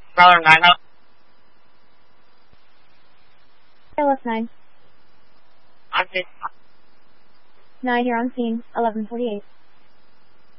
Brother 9 up. LS 9. I'm 9, you're on scene. 11:48.